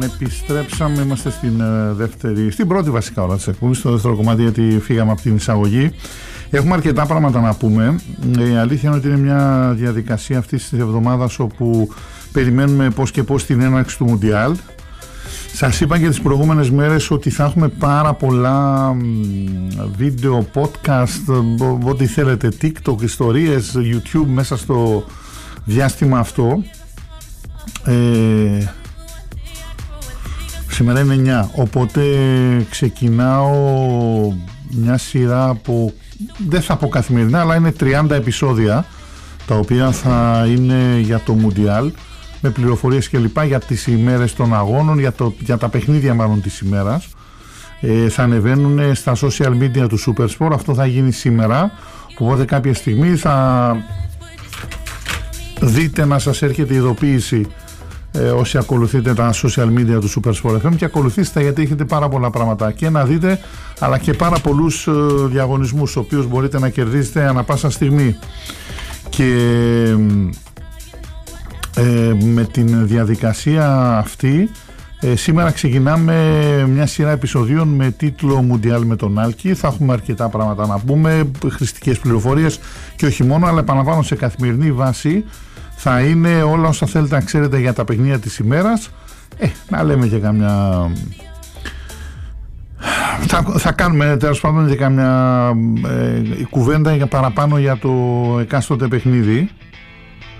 επιστρέψαμε, είμαστε στην πρώτη βασικά ώρα της εκπομπής, στο δεύτερο κομμάτι, γιατί φύγαμε από την εισαγωγή. Έχουμε αρκετά πράγματα να πούμε. Η αλήθεια είναι ότι είναι μια διαδικασία αυτής της εβδομάδας όπου περιμένουμε πώς και πώς την έναρξη του Μουντιάλ. Σας είπα και τις προηγούμενες μέρες ότι θα έχουμε πάρα πολλά βίντεο, podcast, ό,τι θέλετε, TikTok, ιστορίες, YouTube μέσα στο διάστημα αυτό. Σήμερα είναι 9, οπότε ξεκινάω μια σειρά από, δεν θα πω καθημερινά, αλλά είναι 30 επεισόδια τα οποία θα είναι για το Μουντιάλ, με πληροφορίες και λοιπά για τις ημέρες των αγώνων, για τα παιχνίδια μάλλον της ημέρας. Θα ανεβαίνουν στα social media του Supersport. Αυτό θα γίνει σήμερα, οπότε κάποια στιγμή θα δείτε να σας έρχεται ειδοποίηση όσοι ακολουθείτε τα social media του Supersport FM, και ακολουθήστε, γιατί έχετε πάρα πολλά πράγματα και να δείτε, αλλά και πάρα πολλούς διαγωνισμούς, τους οποίους μπορείτε να κερδίσετε ανά πάσα στιγμή. Και με την διαδικασία αυτή σήμερα ξεκινάμε μια σειρά επεισοδίων με τίτλο Μουντιάλ με τον Άλκη. Θα έχουμε αρκετά πράγματα να πούμε, χρηστικές πληροφορίες και όχι μόνο, αλλά επαναλαμβάνω, σε καθημερινή βάση θα είναι όλα όσα θέλετε να ξέρετε για τα παιχνίδια της ημέρας. Να λέμε και καμιά... Θα κάνουμε τέλος πάντων και καμιά κουβέντα για παραπάνω για το εκάστοτε παιχνίδι.